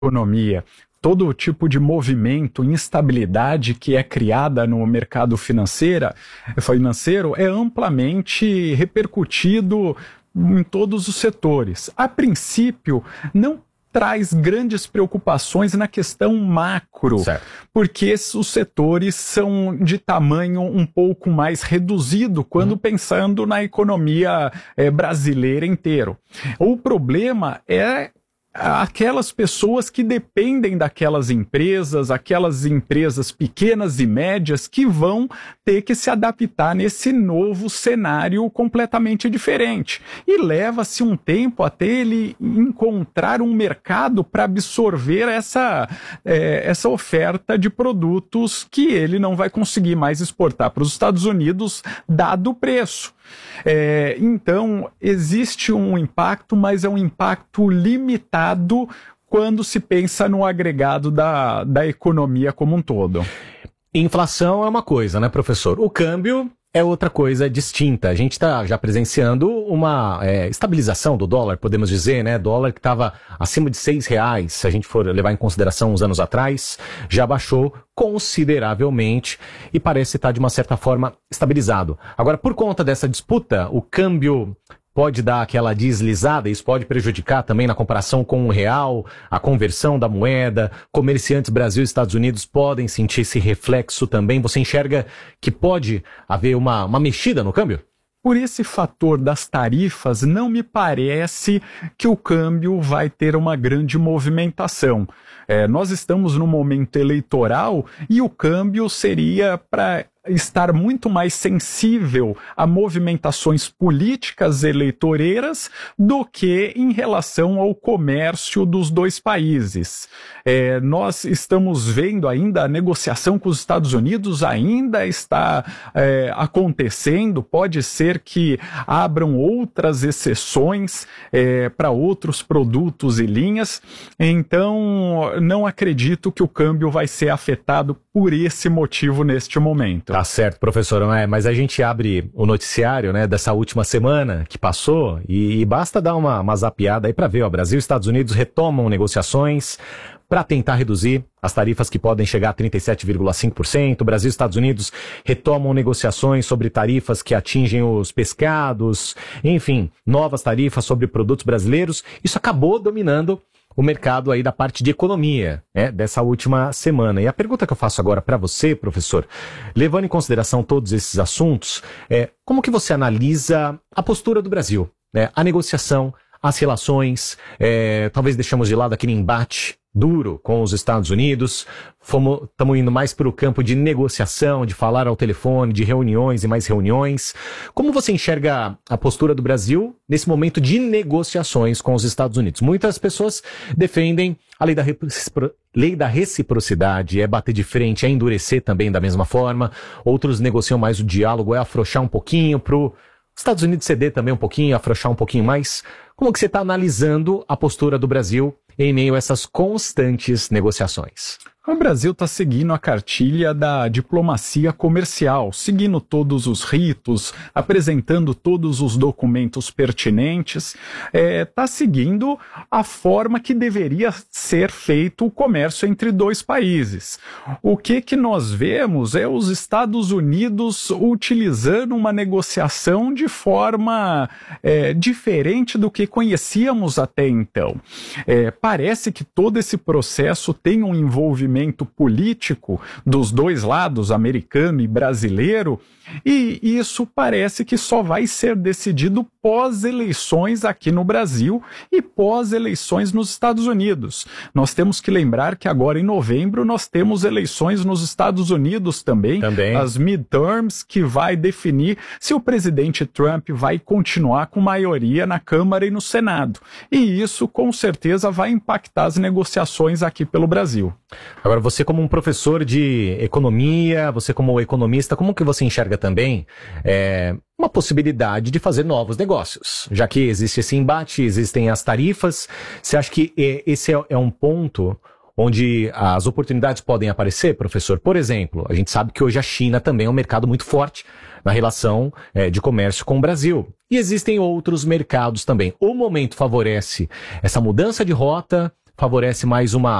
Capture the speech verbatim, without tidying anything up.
economia, todo tipo de movimento, instabilidade que é criada no mercado financeiro, financeiro é amplamente repercutido em todos os setores. A princípio, não traz grandes preocupações na questão macro, certo, porque os setores são de tamanho um pouco mais reduzido quando uhum. pensando na economia é, brasileira inteira. O problema é aquelas pessoas que dependem daquelas empresas, aquelas empresas pequenas e médias que vão ter que se adaptar nesse novo cenário completamente diferente. E leva-se um tempo até ele encontrar um mercado para absorver essa, é, essa oferta de produtos que ele não vai conseguir mais exportar para os Estados Unidos, dado o preço. É, então, existe um impacto, mas é um impacto limitado quando se pensa no agregado da, da economia como um todo. Inflação é uma coisa, né, professor? O câmbio é outra coisa distinta. A gente está já presenciando uma é, estabilização do dólar, podemos dizer, né? Dólar que estava acima de seis reais, se a gente for levar em consideração uns anos atrás, já baixou consideravelmente e parece estar de uma certa forma estabilizado. Agora, por conta dessa disputa, o câmbio pode dar aquela deslizada, isso pode prejudicar também na comparação com o real, a conversão da moeda, comerciantes Brasil e Estados Unidos podem sentir esse reflexo também. Você enxerga que pode haver uma, uma mexida no câmbio? Por esse fator das tarifas, não me parece que o câmbio vai ter uma grande movimentação. É, nós estamos no momento eleitoral e o câmbio seria para estar muito mais sensível a movimentações políticas eleitoreiras do que em relação ao comércio dos dois países. É, nós estamos vendo ainda a negociação com os Estados Unidos ainda está é, acontecendo, pode ser que abram outras exceções é, para outros produtos e linhas, então não acredito que o câmbio vai ser afetado por esse motivo neste momento. Tá certo, professor, é, mas a gente abre o noticiário, né, dessa última semana que passou e, e basta dar uma, uma zapeada aí para ver, ó, Brasil e Estados Unidos retomam negociações para tentar reduzir as tarifas que podem chegar a trinta e sete vírgula cinco por cento. Brasil e Estados Unidos retomam negociações sobre tarifas que atingem os pescados, enfim, novas tarifas sobre produtos brasileiros. Isso acabou dominando o mercado aí da parte de economia, né, dessa última semana. E a pergunta que eu faço agora para você, professor, levando em consideração todos esses assuntos, é como que você analisa a postura do Brasil, né, a negociação, as relações, é, talvez deixamos de lado aquele embate duro com os Estados Unidos, estamos indo mais para o campo de negociação, de falar ao telefone, de reuniões e mais reuniões. Como você enxerga a postura do Brasil nesse momento de negociações com os Estados Unidos? Muitas pessoas defendem a lei da, recipro... lei da reciprocidade, é bater de frente, é endurecer também da mesma forma. Outros negociam mais o diálogo, é afrouxar um pouquinho para os Estados Unidos ceder também um pouquinho, afrouxar um pouquinho mais. Como que você está analisando a postura do Brasil em meio a essas constantes negociações? O Brasil está seguindo a cartilha da diplomacia comercial, seguindo todos os ritos, apresentando todos os documentos pertinentes, está é, seguindo a forma que deveria ser feito o comércio entre dois países. O que, que nós vemos é os Estados Unidos utilizando uma negociação de forma é, diferente do que conhecíamos até então. É, parece que todo esse processo tem um envolvimento político dos dois lados, americano e brasileiro, e isso parece que só vai ser decidido pós-eleições aqui no Brasil e pós-eleições nos Estados Unidos. Nós temos que lembrar que agora em novembro nós temos eleições nos Estados Unidos também, também. As midterms, que vai definir se o presidente Trump vai continuar com maioria na Câmara e no Senado. E isso com certeza vai impactar as negociações aqui pelo Brasil. Agora, você como um professor de economia, você como economista, como que você enxerga também é, uma possibilidade de fazer novos negócios? Já que existe esse embate, existem as tarifas, você acha que esse é, é um ponto onde as oportunidades podem aparecer, professor? Por exemplo, a gente sabe que hoje a China também é um mercado muito forte na relação é, de comércio com o Brasil. E existem outros mercados também. O momento favorece essa mudança de rota, favorece mais uma